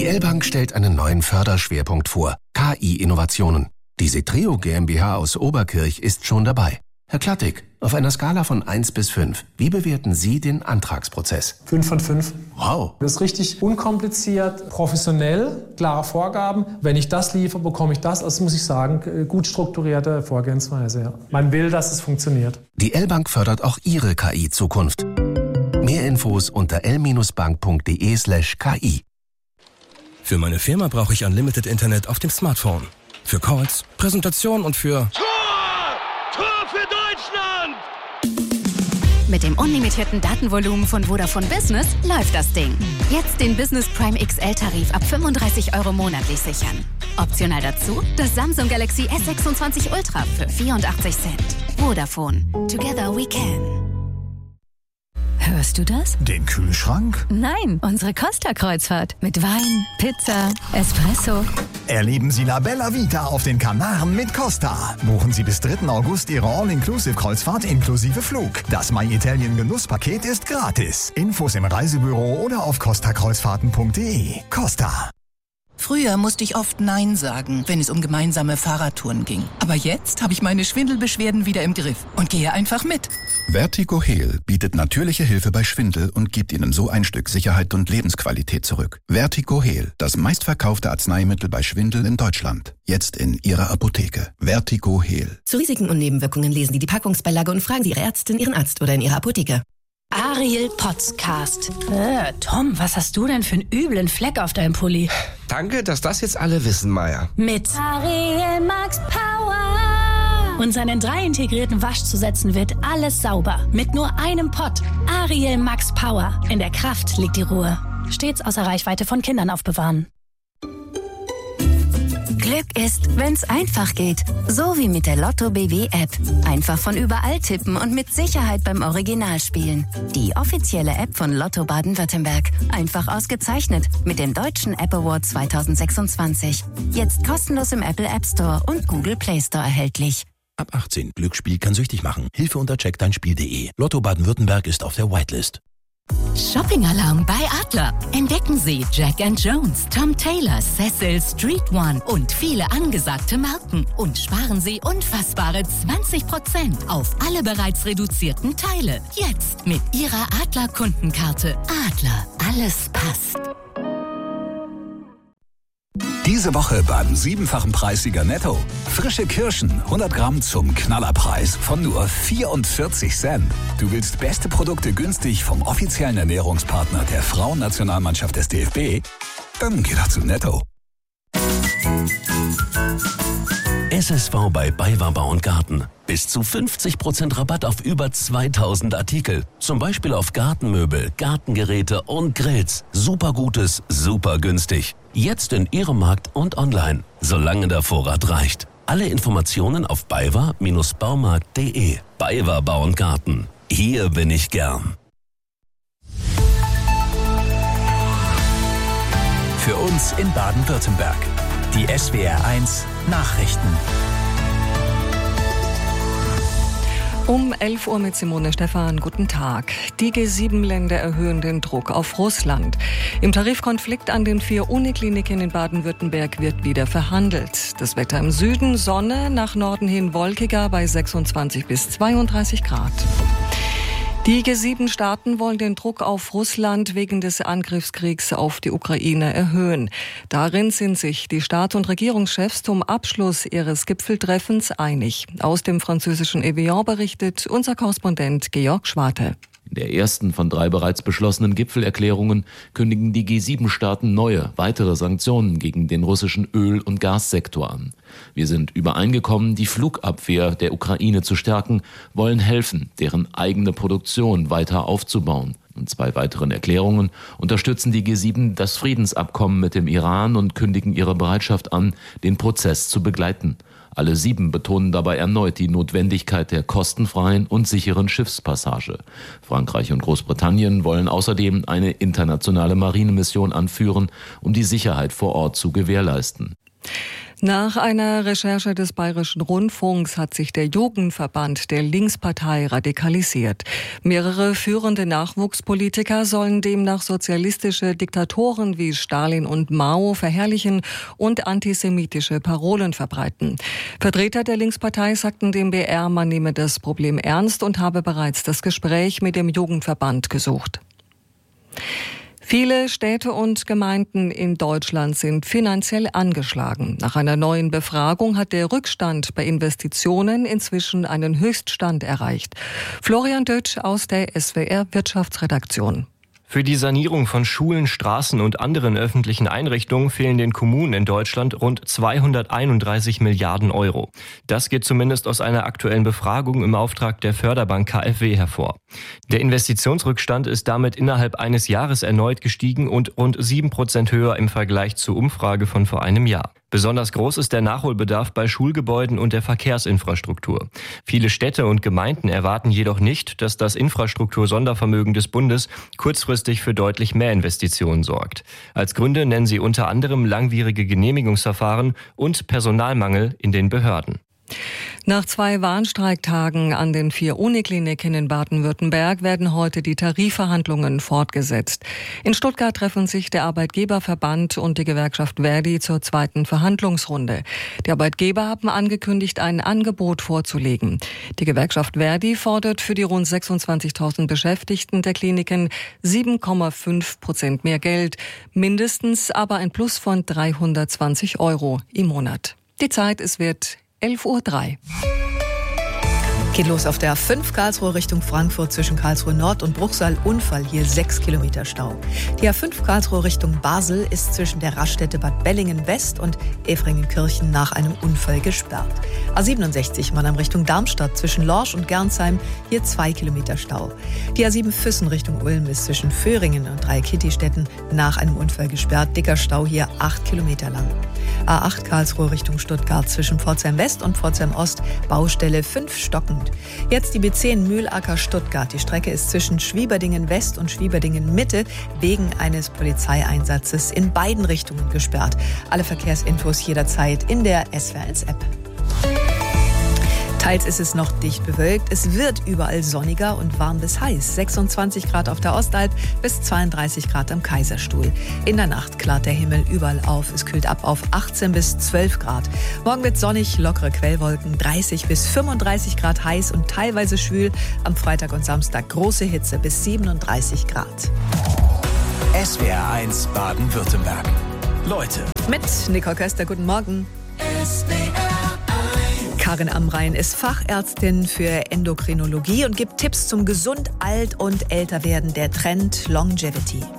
Die L-Bank stellt einen neuen Förderschwerpunkt vor, KI-Innovationen. Die Setreo GmbH aus Oberkirch ist schon dabei. Herr Klattig, auf einer Skala von 1 bis 5, wie bewerten Sie den Antragsprozess? 5 von 5. Wow. Das ist richtig unkompliziert, professionell, klare Vorgaben. Wenn ich das liefere, bekomme ich das. Also muss ich sagen, gut strukturierte Vorgehensweise. Ja. Man will, dass es funktioniert. Die L-Bank fördert auch Ihre KI-Zukunft. Mehr Infos unter l-bank.de/ki. Für meine Firma brauche ich Unlimited Internet auf dem Smartphone. Für Calls, Präsentation und für... Tor für Deutschland! Mit dem unlimitierten Datenvolumen von Vodafone Business läuft das Ding. Jetzt den Business Prime XL-Tarif ab 35 € monatlich sichern. Optional dazu das Samsung Galaxy S26 Ultra für 84 Cent. Vodafone. Together we can. Hörst du das? Den Kühlschrank? Nein, unsere Costa-Kreuzfahrt. Mit Wein, Pizza, Espresso. Erleben Sie La Bella Vita auf den Kanaren mit Costa. Buchen Sie bis 3. August Ihre All-Inclusive-Kreuzfahrt inklusive Flug. Das My Italien Genusspaket ist gratis. Infos im Reisebüro oder auf costakreuzfahrten.de. Costa. Früher musste ich oft Nein sagen, wenn es um gemeinsame Fahrradtouren ging. Aber jetzt habe ich meine Schwindelbeschwerden wieder im Griff und gehe einfach mit. Vertigo Heal bietet natürliche Hilfe bei Schwindel und gibt Ihnen so ein Stück Sicherheit und Lebensqualität zurück. Vertigo Heal, das meistverkaufte Arzneimittel bei Schwindel in Deutschland. Jetzt in Ihrer Apotheke. Vertigo Heal. Zu Risiken und Nebenwirkungen lesen Sie die Packungsbeilage und fragen Sie Ihre Ärztin, Ihren Arzt oder in Ihrer Apotheke. Ariel Podcast. Tom, was hast du denn für einen üblen Fleck auf deinem Pulli? Danke, dass das jetzt alle wissen, Maya. Mit Ariel Max Power. Und seinen 3 integrierten Waschzusätzen wird alles sauber. Mit nur einem Pott. Ariel Max Power. In der Kraft liegt die Ruhe. Stets außer Reichweite von Kindern aufbewahren. Glück ist, wenn's einfach geht. So wie mit der Lotto BW App. Einfach von überall tippen und mit Sicherheit beim Original spielen. Die offizielle App von Lotto Baden-Württemberg. Einfach ausgezeichnet mit dem Deutschen App Award 2026. Jetzt kostenlos im Apple App Store und Google Play Store erhältlich. Ab 18. Glücksspiel kann süchtig machen. Hilfe unter checkdeinspiel.de. Lotto Baden-Württemberg ist auf der Whitelist. Shopping-Alarm bei Adler. Entdecken Sie Jack & Jones, Tom Taylor, Cecil, Street One und viele angesagte Marken. Und sparen Sie unfassbare 20% auf alle bereits reduzierten Teile. Jetzt mit Ihrer Adler-Kundenkarte. Adler, alles passt. Diese Woche beim 7-fachen Preissieger Netto. Frische Kirschen, 100 Gramm zum Knallerpreis von nur 44 Cent. Du willst beste Produkte günstig vom offiziellen Ernährungspartner der Frauennationalmannschaft des DFB? Dann geh doch zu Netto. SSV bei BayWa Bau und Garten. Bis zu 50% Rabatt auf über 2000 Artikel. Zum Beispiel auf Gartenmöbel, Gartengeräte und Grills. Super Gutes, super günstig. Jetzt in Ihrem Markt und online, solange der Vorrat reicht. Alle Informationen auf baywa-baumarkt.de. BayWa Bau und Garten. Hier bin ich gern. Für uns in Baden-Württemberg. Die SWR1 Nachrichten. Um 11 Uhr mit Simone Stephan. Guten Tag. Die G7-Länder erhöhen den Druck auf Russland. Im Tarifkonflikt an den 4 Unikliniken in Baden-Württemberg wird wieder verhandelt. Das Wetter im Süden Sonne, nach Norden hin wolkiger bei 26 bis 32 Grad. Die G7-Staaten wollen den Druck auf Russland wegen des Angriffskriegs auf die Ukraine erhöhen. Darin sind sich die Staats- und Regierungschefs zum Abschluss ihres Gipfeltreffens einig. Aus dem französischen Evian berichtet unser Korrespondent Georg Schwarte. In der ersten von 3 bereits beschlossenen Gipfelerklärungen kündigen die G7-Staaten neue, weitere Sanktionen gegen den russischen Öl- und Gassektor an. Wir sind übereingekommen, die Flugabwehr der Ukraine zu stärken, wollen helfen, deren eigene Produktion weiter aufzubauen. In 2 weiteren Erklärungen unterstützen die G7 das Friedensabkommen mit dem Iran und kündigen ihre Bereitschaft an, den Prozess zu begleiten. Alle 7 betonen dabei erneut die Notwendigkeit der kostenfreien und sicheren Schiffspassage. Frankreich und Großbritannien wollen außerdem eine internationale Marinemission anführen, um die Sicherheit vor Ort zu gewährleisten. Nach einer Recherche des Bayerischen Rundfunks hat sich der Jugendverband der Linkspartei radikalisiert. Mehrere führende Nachwuchspolitiker sollen demnach sozialistische Diktatoren wie Stalin und Mao verherrlichen und antisemitische Parolen verbreiten. Vertreter der Linkspartei sagten dem BR, man nehme das Problem ernst und habe bereits das Gespräch mit dem Jugendverband gesucht. Viele Städte und Gemeinden in Deutschland sind finanziell angeschlagen. Nach einer neuen Befragung hat der Rückstand bei Investitionen inzwischen einen Höchststand erreicht. Florian Dötsch aus der SWR Wirtschaftsredaktion. Für die Sanierung von Schulen, Straßen und anderen öffentlichen Einrichtungen fehlen den Kommunen in Deutschland rund 231 Milliarden Euro. Das geht zumindest aus einer aktuellen Befragung im Auftrag der Förderbank KfW hervor. Der Investitionsrückstand ist damit innerhalb eines Jahres erneut gestiegen und rund 7% höher im Vergleich zur Umfrage von vor einem Jahr. Besonders groß ist der Nachholbedarf bei Schulgebäuden und der Verkehrsinfrastruktur. Viele Städte und Gemeinden erwarten jedoch nicht, dass das Infrastruktursondervermögen des Bundes kurzfristig für deutlich mehr Investitionen sorgt. Als Gründe nennen sie unter anderem langwierige Genehmigungsverfahren und Personalmangel in den Behörden. Nach 2 Warnstreiktagen an den 4 Unikliniken in Baden-Württemberg werden heute die Tarifverhandlungen fortgesetzt. In Stuttgart treffen sich der Arbeitgeberverband und die Gewerkschaft ver.di zur 2. Verhandlungsrunde. Die Arbeitgeber haben angekündigt, ein Angebot vorzulegen. Die Gewerkschaft ver.di fordert für die rund 26.000 Beschäftigten der Kliniken 7,5% mehr Geld, mindestens aber ein Plus von 320 € im Monat. Die Zeit, es wird 11:03 Uhr. Geht los auf der A5 Karlsruhe Richtung Frankfurt zwischen Karlsruhe Nord und Bruchsal. Unfall, hier 6 Kilometer Stau. Die A5 Karlsruhe Richtung Basel ist zwischen der Raststätte Bad Bellingen West und Efringenkirchen nach einem Unfall gesperrt. A67 Mannheim Richtung Darmstadt zwischen Lorsch und Gernsheim, hier 2 Kilometer Stau. Die A7 Füssen Richtung Ulm ist zwischen Föhringen und Dreikitti-Städten nach einem Unfall gesperrt. Dicker Stau hier 8 Kilometer lang. A8 Karlsruhe Richtung Stuttgart zwischen Pforzheim West und Pforzheim Ost, Baustelle 5 stockend. Jetzt die B10 Mühlacker Stuttgart. Die Strecke ist zwischen Schwieberdingen West und Schwieberdingen Mitte wegen eines Polizeieinsatzes in beiden Richtungen gesperrt. Alle Verkehrsinfos jederzeit in der SWR1-App. Teils ist es noch dicht bewölkt. Es wird überall sonniger und warm bis heiß. 26 Grad auf der Ostalb bis 32 Grad am Kaiserstuhl. In der Nacht klart der Himmel überall auf. Es kühlt ab auf 18 bis 12 Grad. Morgen wird sonnig, lockere Quellwolken, 30 bis 35 Grad heiß und teilweise schwül. Am Freitag und Samstag große Hitze bis 37 Grad. SWR1 Baden-Württemberg. Leute. Mit Nicole Köster, guten Morgen. Karin Amrein ist Fachärztin für Endokrinologie und gibt Tipps zum gesund alt und älter werden, der Trend Longevity.